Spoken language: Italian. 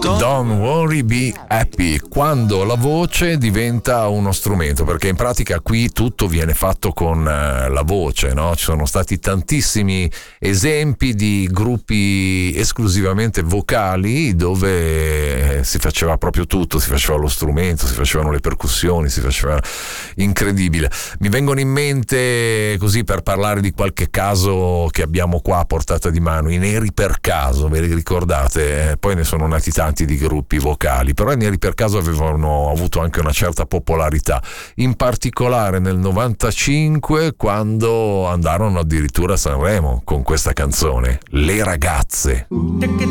Don't worry, be happy, quando la voce diventa uno strumento, perché in pratica qui tutto viene fatto con la voce, no? Ci sono stati tantissimi esempi di gruppi esclusivamente vocali dove si faceva proprio tutto, si faceva lo strumento, si facevano le percussioni, si faceva incredibile. Mi vengono in mente, così per parlare di qualche caso che abbiamo qua a portata di mano, i Neri per Caso, ve li ricordate? Poi ne sono nati tanti di gruppi vocali, però i Neri per Caso avevano avuto anche una certa popolarità, in particolare nel 95, quando andarono addirittura a Sanremo con questa canzone, Le ragazze.